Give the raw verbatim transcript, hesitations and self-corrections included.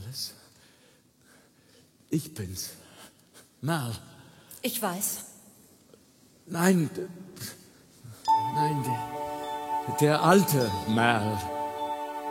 alles? Ich bin's. Mal. Ich weiß. Nein, d- nein, die, der alte Mal.